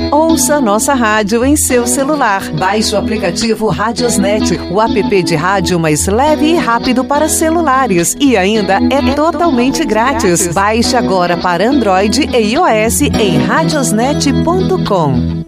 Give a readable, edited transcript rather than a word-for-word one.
Ouça nossa rádio em seu celular. Baixe o aplicativo Radiosnet, o app de rádio mais leve e rápido para celulares. E ainda é totalmente grátis. Baixe agora para Android e iOS em radiosnet.com.